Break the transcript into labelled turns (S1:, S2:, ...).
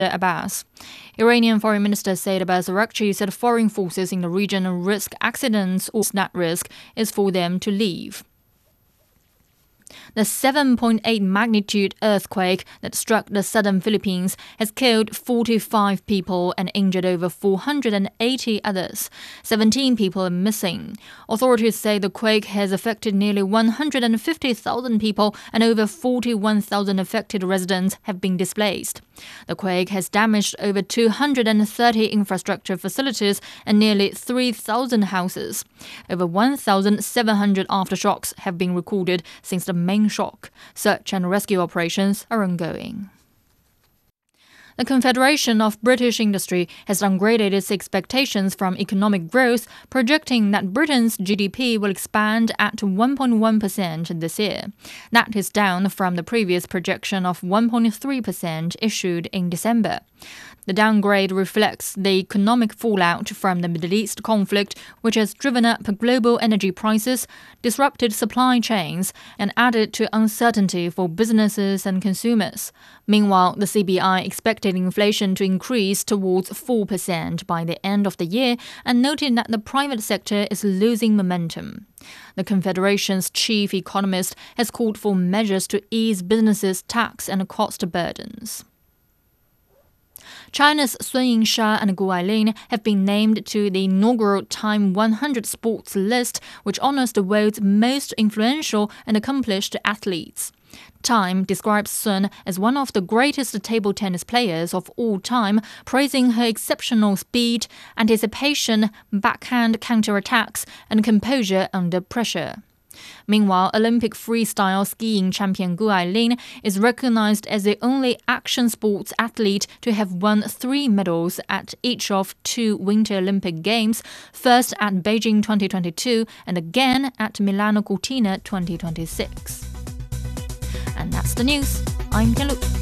S1: Abbas. Iranian Foreign Minister Said Abbas Araghchi said foreign forces in the region risk accidents or that risk is for them to leave. The 7.8 magnitude earthquake that struck the southern Philippines has killed 45 people and injured over 480 others. 17 people are missing. Authorities say the quake has affected nearly 150,000 people and over 41,000 affected residents have been displaced. The quake has damaged over 230 infrastructure facilities and nearly 3,000 houses. Over 1,700 aftershocks have been recorded since the main shock. Search and rescue operations are ongoing. The Confederation of British Industry has downgraded its expectations from economic growth, projecting that Britain's GDP will expand at 1.1% this year. That is down from the previous projection of 1.3% issued in December. The downgrade reflects the economic fallout from the Middle East conflict, which has driven up global energy prices, disrupted supply chains, and added to uncertainty for businesses and consumers. Meanwhile, the CBI expected inflation to increase towards 4% by the end of the year and noted that the private sector is losing momentum. The Confederation's chief economist has called for measures to ease businesses' tax and cost burdens. China's Sun Yingsha and Gu Ailin have been named to the inaugural Time 100 Sports list, which honors the world's most influential and accomplished athletes. Time describes Sun as one of the greatest table tennis players of all time, praising her exceptional speed, anticipation, backhand counterattacks, and composure under pressure. Meanwhile, Olympic freestyle skiing champion Gu Ailin is recognized as the only action sports athlete to have won 3 medals at each of 2 Winter Olympic Games, first at Beijing 2022 and again at Milano Cortina 2026. And that's the news. I'm Tian Lu.